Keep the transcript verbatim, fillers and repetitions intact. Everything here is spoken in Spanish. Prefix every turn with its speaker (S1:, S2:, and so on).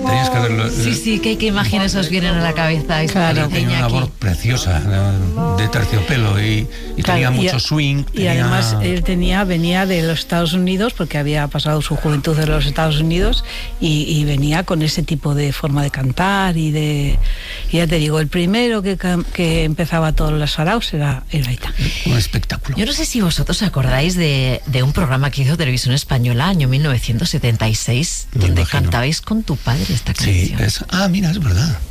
S1: Tenías que verlo.
S2: Sí, sí, ¿qué, qué imágenes os vienen a la cabeza?
S1: Claro, tenía una voz preciosa, de terciopelo, y, y
S3: Claro,
S1: tenía
S3: y
S1: mucho
S3: a-
S1: swing.
S3: Y
S1: tenía...
S3: además él tenía, venía de los Estados Unidos, porque había pasado su juventud en los Estados Unidos, y, y venía con ese tipo de forma de cantar y de... Y ya te digo, el primero que, cam- que empezaba todos los saraos era, era Aitán.
S1: Un espectáculo.
S2: Yo no sé si vosotros acordáis de, de un programa que hizo Televisión Española, año mil novecientos setenta y seis,
S1: Me
S2: donde
S1: imagino.
S2: cantabais con tu padre esta
S1: Sí,
S2: canción.
S1: es... Ah, mira, es verdad.